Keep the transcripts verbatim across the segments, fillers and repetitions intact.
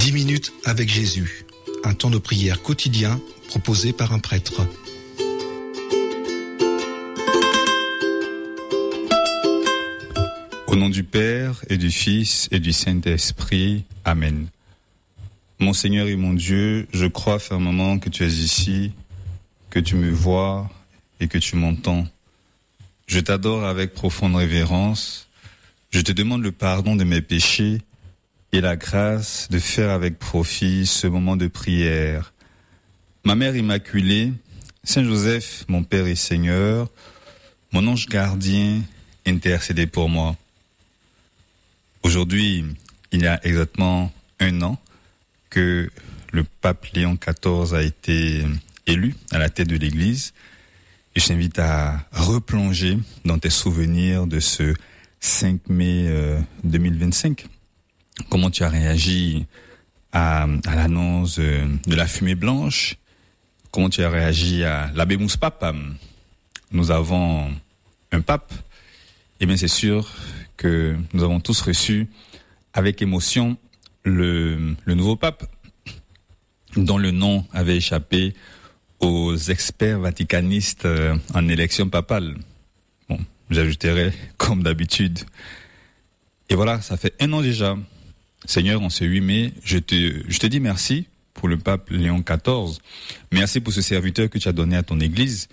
dix minutes avec Jésus, un temps de prière quotidien proposé par un prêtre. Au nom du Père et du Fils et du Saint-Esprit, Amen. Mon Seigneur et mon Dieu, je crois fermement que tu es ici, que tu me vois et que tu m'entends. Je t'adore avec profonde révérence. Je te demande le pardon de mes péchés et la grâce de faire avec profit ce moment de prière. Ma Mère Immaculée, Saint Joseph, mon Père et Seigneur, mon ange gardien, intercédez pour moi. Aujourd'hui, il y a exactement un an que le pape Léon quatorze a été élu à la tête de l'Église. Et je t'invite à replonger dans tes souvenirs de ce cinq mai deux mille vingt-cinq. Comment tu as réagi à, à l'annonce de la fumée blanche? Comment tu as réagi à l'Habemus Papam? Nous avons un pape. Eh bien, c'est sûr que nous avons tous reçu avec émotion le, le nouveau pape, dont le nom avait échappé aux experts vaticanistes en élection papale. Bon, j'ajouterai comme d'habitude. Et voilà, ça fait un an déjà. Seigneur, en ce huit mai, je te, je te dis merci pour le pape Léon quatorze. Merci pour ce serviteur que tu as donné à ton Église.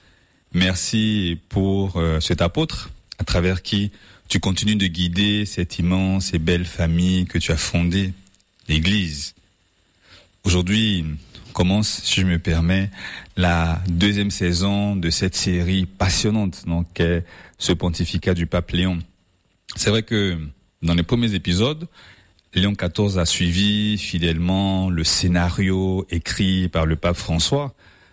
Merci pour euh, cet apôtre à travers qui tu continues de guider cette immense et belle famille que tu as fondée, l'Église. Aujourd'hui commence, si je me permets, la deuxième saison de cette série passionnante, donc qu'est ce pontificat du pape Léon. C'est vrai que dans les premiers épisodes, Léon quatorze a suivi fidèlement le scénario écrit par le pape François,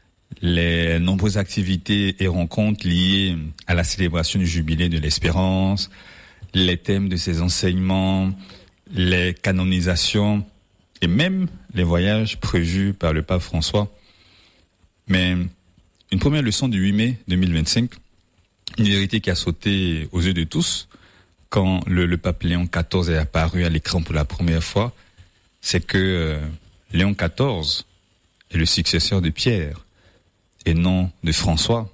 les nombreuses activités et rencontres liées à la célébration du jubilé de l'Espérance, les thèmes de ses enseignements, les canonisations et même les voyages prévus par le pape François. Mais une première leçon du huit mai deux mille vingt-cinq, une vérité qui a sauté aux yeux de tous quand le, le pape Léon quatorze est apparu à l'écran pour la première fois, c'est que euh, Léon quatorze est le successeur de Pierre et non de François.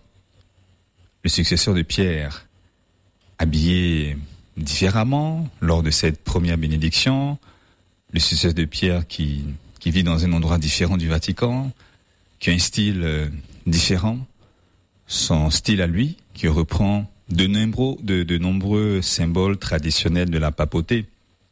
Le successeur de Pierre, habillé différemment lors de cette première bénédiction, le successeur de Pierre qui, qui vit dans un endroit différent du Vatican, qui a un style euh, différent, son style à lui, qui reprend de nombreux, de, de nombreux symboles traditionnels de la papauté.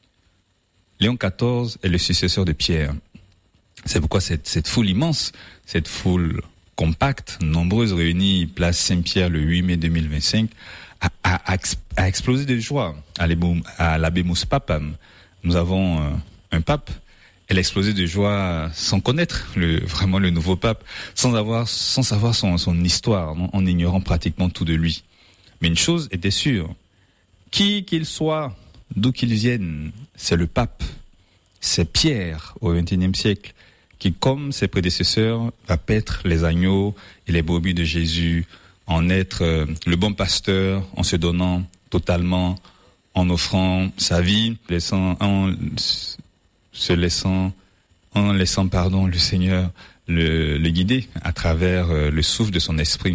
Léon quatorze est le successeur de Pierre. C'est pourquoi cette, cette foule immense, cette foule compacte, nombreuse, réunie place Saint-Pierre le huit mai deux mille vingt-cinq, a, a, a, a explosé de joie à l'Habemus Papam. Nous avons euh, un pape. Elle a explosé de joie sans connaître le, vraiment le nouveau pape, sans avoir, sans savoir son, son histoire, non, en ignorant pratiquement tout de lui. Mais une chose était sûre, qui qu'il soit, d'où qu'il vienne, c'est le pape, c'est Pierre au vingt et unième siècle, qui, comme ses prédécesseurs, va paître les agneaux et les brebis de Jésus, en être euh, le bon pasteur, en se donnant totalement, en offrant sa vie, laissant, en se laissant, en laissant, pardon, le Seigneur le, le guider à travers euh, le souffle de son esprit.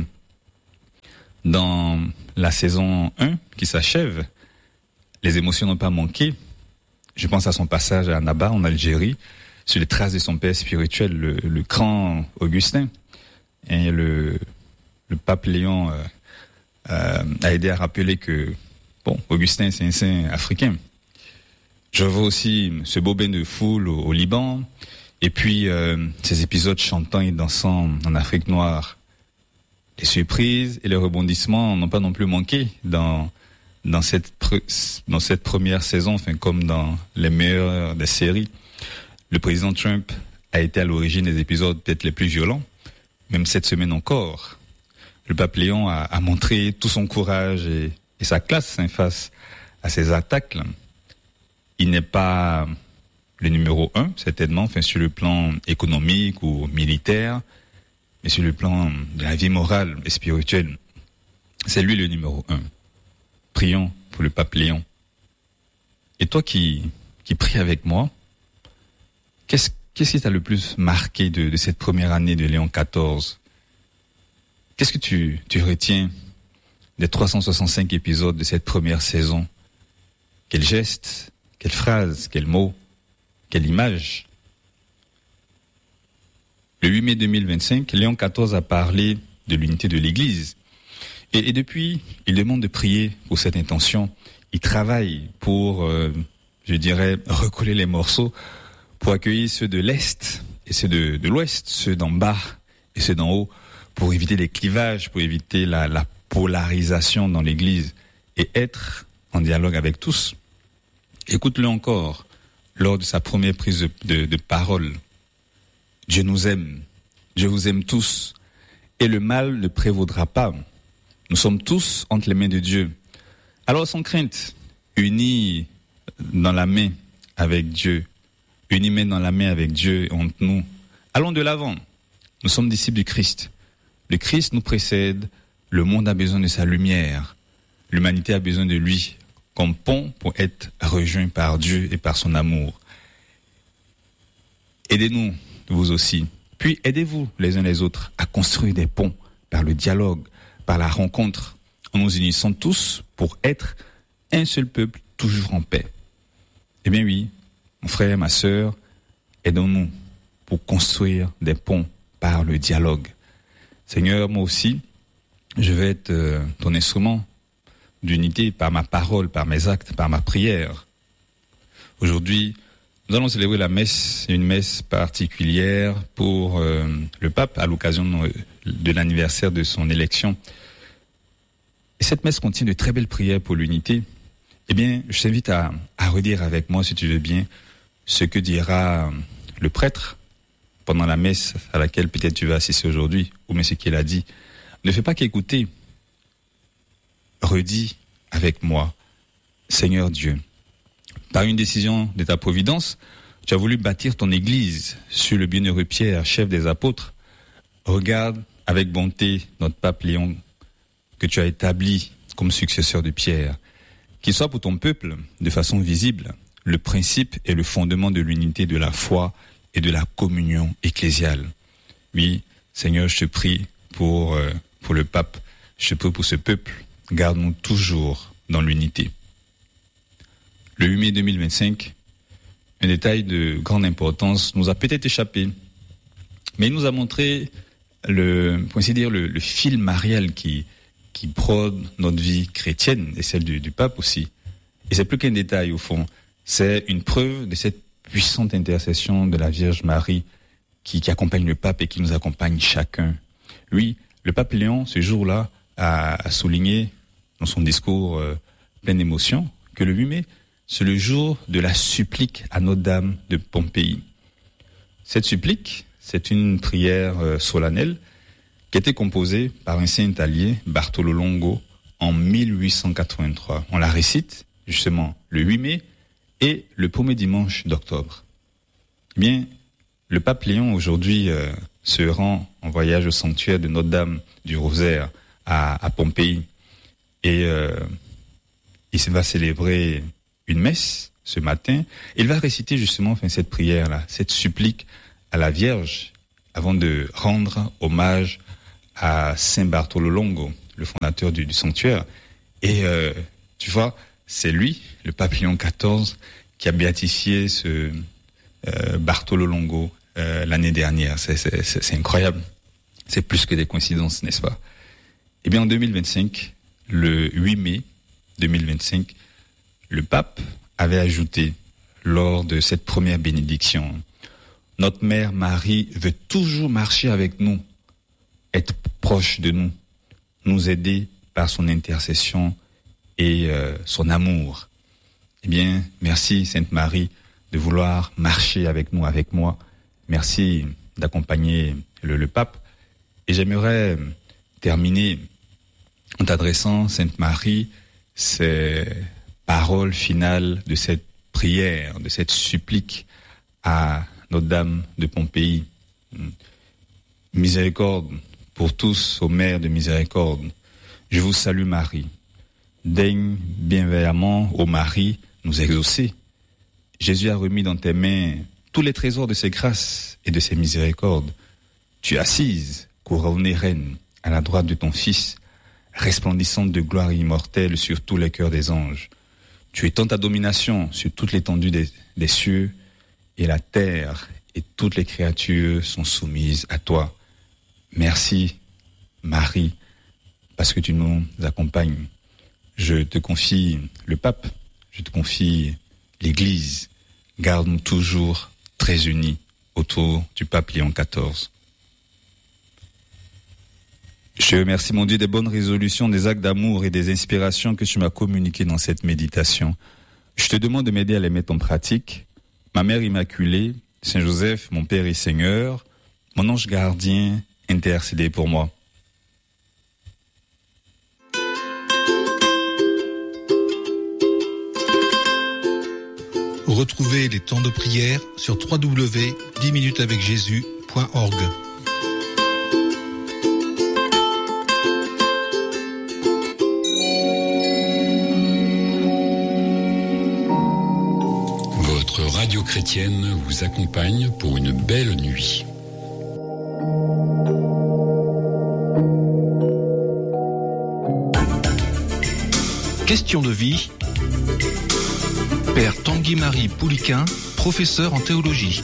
Dans la saison un qui s'achève, les émotions n'ont pas manqué. Je pense à son passage à Annaba, en Algérie, sur les traces de son père spirituel, le, le grand Augustin. Et le, le pape Léon euh, euh, a aidé à rappeler que, bon, Augustin, c'est un saint africain. Je vois aussi ce beau bain de foule au, au Liban, et puis euh, ces épisodes chantants et dansant en Afrique noire. Les surprises et les rebondissements n'ont pas non plus manqué dans dans cette dans cette première saison, enfin comme dans les meilleures des séries. Le président Trump a été à l'origine des épisodes peut-être les plus violents, même cette semaine encore. Le pape Léon a, a montré tout son courage et, et sa classe hein, face à ces attaques. Là. Il n'est pas le numéro un, certainement, enfin sur le plan économique ou militaire, mais sur le plan de la vie morale et spirituelle, c'est lui le numéro un. Prions pour le pape Léon. Et toi qui, qui pries avec moi, Qu'est-ce, qu'est-ce qui t'a le plus marqué de, de cette première année de Léon quatorze? Qu'est-ce que tu, tu retiens des trois cent soixante-cinq épisodes de cette première saison? Quel geste, quelle phrase, quel mot, quelle image? Le huit mai deux mille vingt-cinq, Léon quatorze a parlé de l'unité de l'Église. Et, et depuis, il demande de prier pour cette intention. Il travaille pour, euh, je dirais, recoller les morceaux pour accueillir ceux de l'Est et ceux de, de l'Ouest, ceux d'en bas et ceux d'en haut, pour éviter les clivages, pour éviter la, la polarisation dans l'Église et être en dialogue avec tous. Écoute-le encore lors de sa première prise de, de, de parole. Dieu nous aime, Dieu vous aime tous, et le mal ne prévaudra pas. Nous sommes tous entre les mains de Dieu. Alors sans crainte, unis dans la main avec Dieu, unis main dans la main avec Dieu entre nous, allons de l'avant. Nous sommes disciples du Christ. Le Christ nous précède, le monde a besoin de sa lumière, l'humanité a besoin de lui comme pont pour être rejoint par Dieu et par son amour. Aidez-nous, vous aussi. Puis aidez-vous les uns les autres à construire des ponts par le dialogue, par la rencontre, en nous unissant tous pour être un seul peuple toujours en paix. Eh bien oui, mon frère, ma sœur, aidons-nous pour construire des ponts par le dialogue. Seigneur, moi aussi, je vais être euh, ton instrument d'unité par ma parole, par mes actes, par ma prière. Aujourd'hui, nous allons célébrer la messe, une messe particulière pour euh, le pape à l'occasion de, de l'anniversaire de son élection. Et cette messe contient de très belles prières pour l'unité. Eh bien, je t'invite à, à redire avec moi, si tu veux bien, ce que dira le prêtre pendant la messe à laquelle peut-être tu vas assister aujourd'hui, ou bien ce qu'il a dit. Ne fais pas qu'écouter. Redis avec moi, Seigneur Dieu, par une décision de ta providence, tu as voulu bâtir ton église sur le bienheureux Pierre, chef des apôtres. Regarde avec bonté notre pape Léon, que tu as établi comme successeur de Pierre, qu'il soit pour ton peuple, de façon visible, le principe et le fondement de l'unité de la foi et de la communion ecclésiale. Oui, Seigneur, je te prie pour, euh, pour le pape, je te prie pour ce peuple, garde-nous toujours dans l'unité. Le huit mai deux mille vingt-cinq, un détail de grande importance nous a peut-être échappé, mais il nous a montré le, pour ainsi dire, le, le fil marial qui, qui brode notre vie chrétienne et celle du, du pape aussi. Et c'est plus qu'un détail au fond, c'est une preuve de cette puissante intercession de la Vierge Marie qui, qui accompagne le pape et qui nous accompagne chacun. Oui, le pape Léon, ce jour-là, a, a souligné dans son discours euh, plein d'émotion que le huit mai, c'est le jour de la supplique à Notre-Dame de Pompéi. Cette supplique, c'est une prière euh, solennelle qui a été composée par un saint italien, Bartolo Longo, en mille huit cent quatre-vingt-trois. On la récite justement le huit mai et le premier dimanche d'octobre. Eh bien, le pape Léon aujourd'hui euh, se rend en voyage au sanctuaire de Notre-Dame du Rosaire à, à Pompéi et euh, il va célébrer une messe ce matin. Il va réciter justement enfin, cette prière-là, cette supplique à la Vierge avant de rendre hommage à Saint Bartolo Longo, le fondateur du, du sanctuaire. Et euh, tu vois, c'est lui, le pape Léon quatorze, qui a béatifié ce euh, Bartolo Longo euh, l'année dernière. C'est, c'est, c'est, c'est incroyable. C'est plus que des coïncidences, n'est-ce pas? Eh bien, en deux mille vingt-cinq, le huit mai deux mille vingt-cinq, le pape avait ajouté, lors de cette première bénédiction, « Notre mère Marie veut toujours marcher avec nous, être proche de nous, nous aider par son intercession et euh, son amour. » Eh bien, merci Sainte Marie de vouloir marcher avec nous, avec moi. Merci d'accompagner le, le pape. Et j'aimerais terminer en t'adressant, Sainte Marie, ces paroles finales de cette prière, de cette supplique à Notre-Dame de Pompéi. Miséricorde pour tous, ô Mère de miséricorde. Je vous salue Marie. Daigne bienveillamment, ô Marie, nous exaucer. Jésus a remis dans tes mains tous les trésors de ses grâces et de ses miséricordes. Tu es assise, couronnée reine, à la droite de ton Fils, resplendissante de gloire immortelle sur tous les cœurs des anges. Tu étends ta domination sur toute l'étendue des, des cieux, et la terre et toutes les créatures sont soumises à toi. Merci, Marie, parce que tu nous accompagnes. Je te confie le pape, je te confie l'Église. Garde-nous toujours très unis autour du pape Léon quatorze. Je te remercie, mon Dieu, des bonnes résolutions, des actes d'amour et des inspirations que tu m'as communiquées dans cette méditation. Je te demande de m'aider à les mettre en pratique. Ma Mère Immaculée, Saint Joseph, mon Père et Seigneur, mon ange gardien, intercédez pour moi. Retrouvez les temps de prière sur w w w point dix minutes avec jésus point org. Votre radio chrétienne vous accompagne pour une belle nuit. Question de vie. Père Tanguy-Marie Pouliquin, professeur en théologie.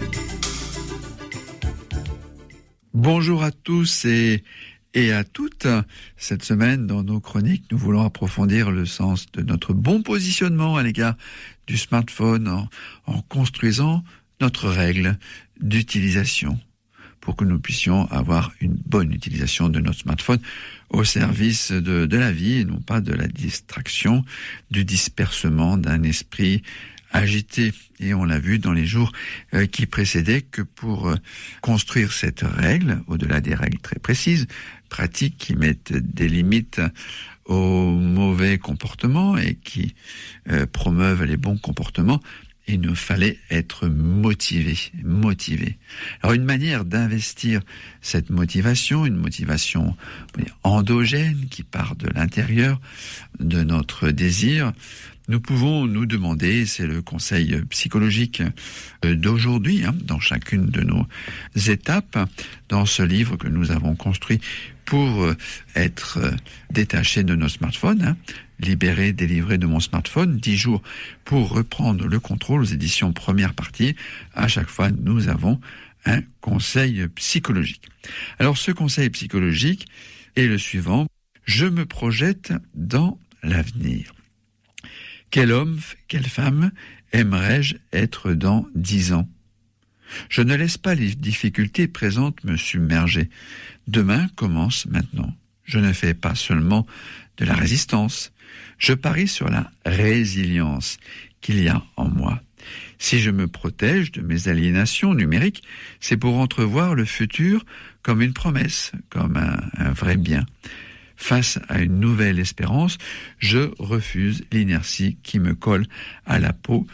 Bonjour à tous et, et à toutes. Cette semaine, dans nos chroniques, nous voulons approfondir le sens de notre bon positionnement à l'égard du smartphone en, en construisant notre règle d'utilisation pour que nous puissions avoir une bonne utilisation de notre smartphone au service de, de la vie et non pas de la distraction, du dispersement d'un esprit agité. Et on l'a vu dans les jours euh, qui précédaient que pour euh, construire cette règle, au-delà des règles très précises, pratiques qui mettent des limites aux mauvais comportements et qui euh, promeuvent les bons comportements, il nous fallait être motivé, motivé. Alors une manière d'investir cette motivation, une motivation endogène qui part de l'intérieur de notre désir, nous pouvons nous demander, c'est le conseil psychologique d'aujourd'hui, hein, dans chacune de nos étapes, dans ce livre que nous avons construit pour être détaché de nos smartphones, hein, libéré, délivré de mon smartphone, dix jours pour reprendre le contrôle aux éditions première partie. À chaque fois, nous avons un conseil psychologique. Alors, ce conseil psychologique est le suivant. Je me projette dans l'avenir. Quel homme, quelle femme aimerais-je être dans dix ans? Je ne laisse pas les difficultés présentes me submerger. Demain commence maintenant. Je ne fais pas seulement de la résistance. Je parie sur la résilience qu'il y a en moi. Si je me protège de mes aliénations numériques, c'est pour entrevoir le futur comme une promesse, comme un, un vrai bien. Face à une nouvelle espérance, je refuse l'inertie qui me colle à la peau.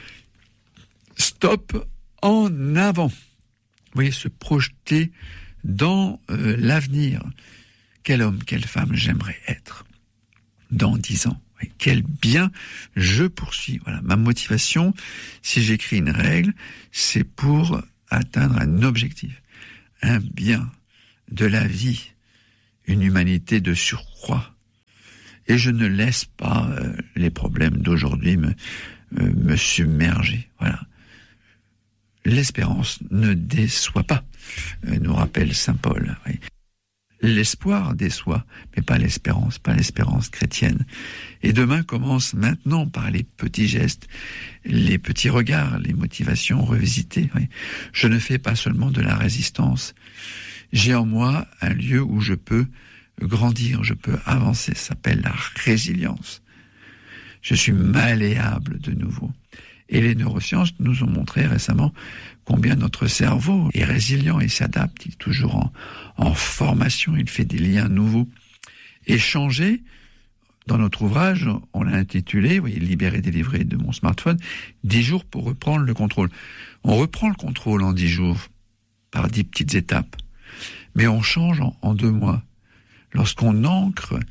Stop, en avant. Vous voyez, se projeter dans euh, l'avenir. Quel homme, quelle femme j'aimerais être dans dix ans. Et quel bien je poursuis. Voilà, ma motivation, si j'écris une règle, c'est pour atteindre un objectif, un bien de la vie, une humanité de surcroît. Et je ne laisse pas euh, les problèmes d'aujourd'hui me, euh, me submerger. Voilà. L'espérance ne déçoit pas, euh, nous rappelle saint Paul. Oui. L'espoir déçoit, mais pas l'espérance, pas l'espérance chrétienne. Et demain commence maintenant par les petits gestes, les petits regards, les motivations revisitées. Oui. Je ne fais pas seulement de la résistance. J'ai en moi un lieu où je peux grandir, je peux avancer. Ça s'appelle la résilience. Je suis malléable de nouveau. Et les neurosciences nous ont montré récemment combien notre cerveau est résilient et s'adapte. Il est toujours en, en formation, il fait des liens nouveaux. Et changer, dans notre ouvrage, on l'a intitulé, vous voyez, libéré, délivré de mon smartphone, dix jours pour reprendre le contrôle. On reprend le contrôle en dix jours, par dix petites étapes. Mais on change en, en deux mois. Lorsqu'on ancre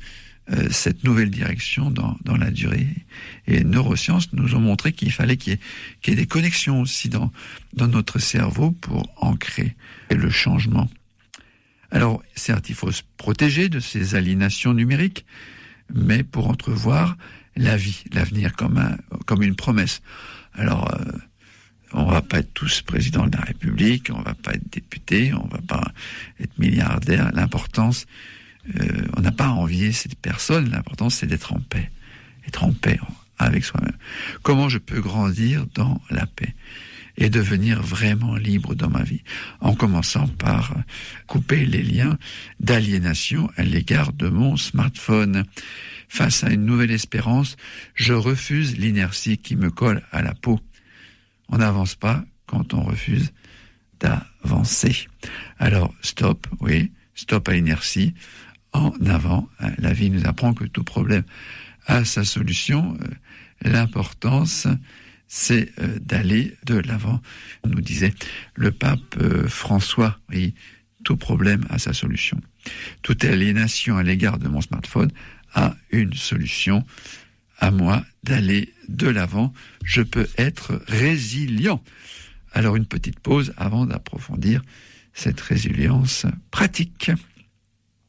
euh, cette nouvelle direction dans, dans la durée. Et les neurosciences nous ont montré qu'il fallait qu'il y ait, qu'il y ait des connexions aussi dans, dans notre cerveau pour ancrer le changement. Alors, certes, il faut se protéger de ces aliénations numériques, mais pour entrevoir la vie, l'avenir comme, un, comme une promesse. Alors, euh, on va pas être tous président de la République, on va pas être député, on va pas être milliardaire. L'importance, euh, on n'a pas à envier cette personne, l'important c'est d'être en paix, être en paix avec soi-même. Comment je peux grandir dans la paix et devenir vraiment libre dans ma vie, en commençant par couper les liens d'aliénation à l'égard de mon smartphone. Face à une nouvelle espérance, je refuse l'inertie qui me colle à la peau. On n'avance pas quand on refuse d'avancer. Alors, stop, oui, stop à l'inertie, en avant. La vie nous apprend que tout problème a sa solution. L'importance, c'est d'aller de l'avant. On nous disait le pape François, oui, tout problème a sa solution. Toute aliénation à l'égard de mon smartphone a une solution. À moi d'aller de l'avant, je peux être résilient. Alors une petite pause avant d'approfondir cette résilience pratique.